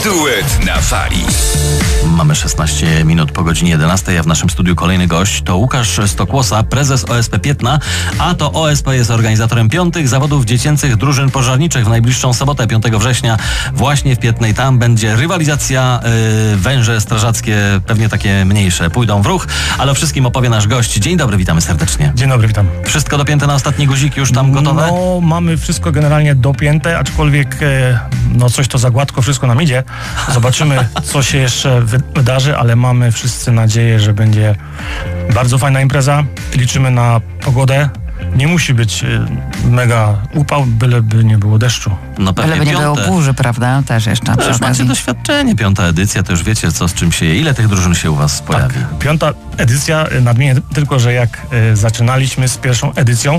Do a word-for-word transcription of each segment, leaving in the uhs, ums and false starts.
Duet na fali. Mamy szesnaście minut po godzinie jedenastej, a w naszym studiu kolejny gość to Łukasz Stokłosa, prezes O S P Piętna, a to O S P jest organizatorem piątych zawodów dziecięcych drużyn pożarniczych w najbliższą sobotę, piątego września, właśnie w Piętnej. Tam będzie rywalizacja, yy, węże strażackie, pewnie takie mniejsze, pójdą w ruch, ale o wszystkim opowie nasz gość. Dzień dobry, witamy serdecznie. Dzień dobry, witam. Wszystko dopięte na ostatni guzik, już tam gotowe? No, mamy wszystko generalnie dopięte, aczkolwiek e, no coś to za gładko wszystko nam idzie. Zobaczymy, co się jeszcze wy- wydarzy, ale mamy wszyscy nadzieję, że będzie bardzo fajna impreza. Liczymy na pogodę. Nie musi być e, mega upał, byleby nie było deszczu. No pewnie Ale by nie było piąte. burzy, prawda? Też jeszcze No przy już macie okazji. doświadczenie, piąta edycja, to już wiecie, co z czym się je. Ile tych drużyn się u was pojawi? Tak, piąta edycja, e, nadmienię tylko, że jak e, zaczynaliśmy z pierwszą edycją,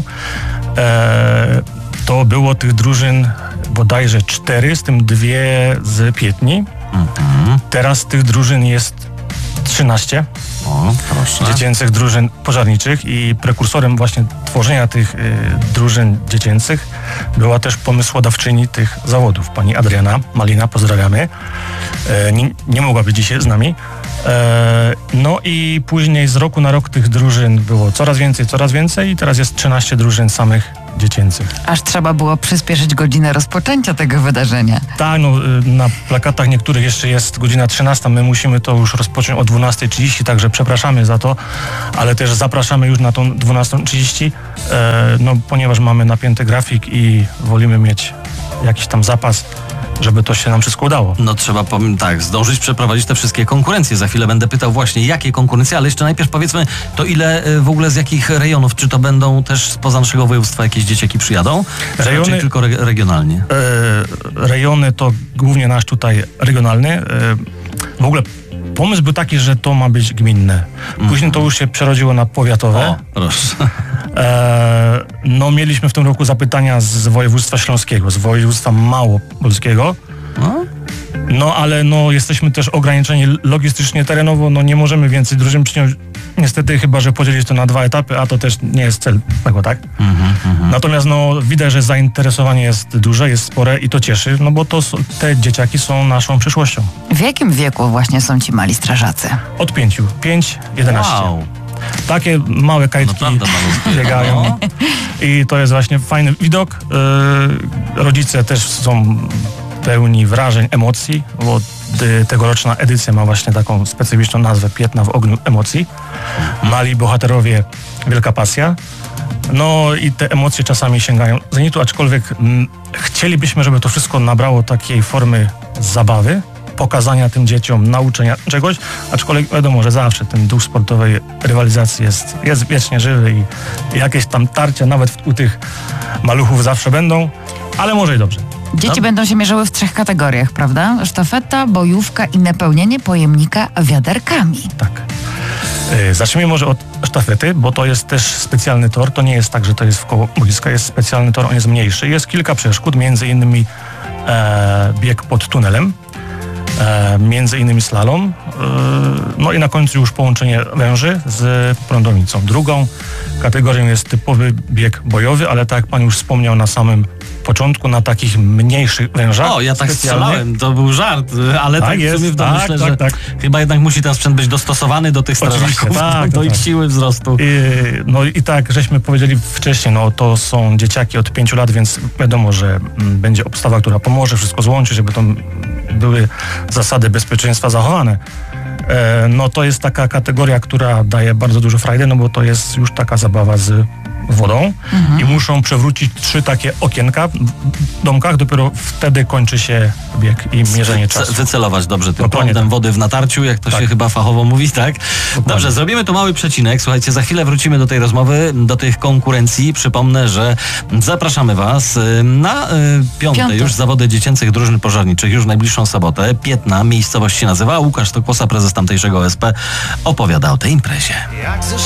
e, to było tych drużyn bodajże cztery, z tym dwie z Piętni. Mhm. Teraz tych drużyn jest trzynaście O, proszę. dziecięcych drużyn pożarniczych i prekursorem właśnie tworzenia tych y, drużyn dziecięcych była też pomysłodawczyni tych zawodów, pani Adriana Malina, pozdrawiamy. E, nie, nie mogła być dzisiaj z nami. E, no i później z roku na rok tych drużyn było coraz więcej, coraz więcej i teraz jest trzynaście drużyn samych dziecięcych. Aż trzeba było przyspieszyć godzinę rozpoczęcia tego wydarzenia. Tak, no, y, na plakatach niektórych jeszcze jest godzina trzynasta, my musimy to już rozpocząć o dwunasta trzydzieści, także przepraszamy za to, ale też zapraszamy już na tą dwunastą trzydzieści, e, no, ponieważ mamy napięty grafik i wolimy mieć jakiś tam zapas, żeby to się nam wszystko udało. No trzeba, powiem tak, zdążyć przeprowadzić te wszystkie konkurencje. Za chwilę będę pytał właśnie, jakie konkurencje, ale jeszcze najpierw powiedzmy, to ile y, w ogóle z jakich rejonów? Czy to będą też spoza naszego województwa jakieś dzieciaki przyjadą? Czy Rejony- raczej tylko re- regionalnie? E, rejony to głównie nasz tutaj regionalny. E, w ogóle pomysł był taki, że to ma być gminne. Później to już się przerodziło na powiatowe. O, proszę. E, no mieliśmy w tym roku zapytania z województwa śląskiego, z województwa małopolskiego. No? No ale no jesteśmy też ograniczeni logistycznie, terenowo, no nie możemy więcej drużyn przyjąć. Niestety chyba, że podzielić to na dwa etapy, a to też nie jest cel tego, tak? Mhm, mhm. Natomiast no widać, że zainteresowanie jest duże, jest spore i to cieszy, no bo to s- te dzieciaki są naszą przyszłością. W jakim wieku właśnie są ci mali strażacy? Od pięciu, pięć, jedenaście. Wow. Takie małe kajtki Naprawdę malutkie. biegają. No. I to jest właśnie fajny widok. Yy, rodzice też są pełni wrażeń, emocji, bo y, tegoroczna edycja ma właśnie taką specyficzną nazwę Piętna w ogniu emocji. Mali bohaterowie, wielka pasja. No i te emocje czasami sięgają zenitu, aczkolwiek m, chcielibyśmy, żeby to wszystko nabrało takiej formy zabawy, pokazania tym dzieciom, nauczenia czegoś, aczkolwiek wiadomo, że zawsze ten duch sportowej rywalizacji jest, jest wiecznie żywy i jakieś tam tarcia nawet w, u tych maluchów zawsze będą, ale może i dobrze. Dzieci No. będą się mierzyły w trzech kategoriach, prawda? Sztafeta, bojówka i napełnienie pojemnika wiaderkami. Tak. Yy, zacznijmy może od sztafety, bo to jest też specjalny tor. To nie jest tak, że to jest w koło boiska, jest specjalny tor, on jest mniejszy. Jest kilka przeszkód, między innymi e, bieg pod tunelem, e, między innymi slalom, e, no i na końcu już połączenie węży z prądownicą. Drugą kategorią jest typowy bieg bojowy, ale tak jak pan już wspomniał na samym początku, na takich mniejszych wężach. O, ja tak specjalnych. strzelałem, to był żart, ale tak, Tak w jest, sumie tak, myślę, tak, że tak. chyba jednak musi ten sprzęt być dostosowany do tych Oczywiście, strażaków, tak, do tak, ich tak. siły wzrostu. Yy, no i tak, żeśmy powiedzieli wcześniej, no to są dzieciaki od pięciu lat, więc wiadomo, że mm, będzie obstawa, która pomoże wszystko złączyć, żeby to m, były zasady bezpieczeństwa zachowane. E, no to jest taka kategoria, która daje bardzo dużo frajdy, no bo to jest już taka zabawa z wodą i muszą przewrócić trzy takie okienka w domkach, dopiero wtedy kończy się bieg i mierzenie Ce- czasu. Wycelować dobrze tym Dokładnie prądem tak. wody w natarciu, jak to Tak. się chyba fachowo mówi, tak? Dobrze, zrobimy tu mały przecinek. Słuchajcie, za chwilę wrócimy do tej rozmowy, do tych konkurencji. Przypomnę, że zapraszamy was y, na y, piąte Piąte. już zawody dziecięcych drużyn pożarniczych, już w najbliższą sobotę. Piętna, miejscowość się nazywa. Łukasz Stokłosa, prezes tamtejszego O S P, opowiada o tej imprezie.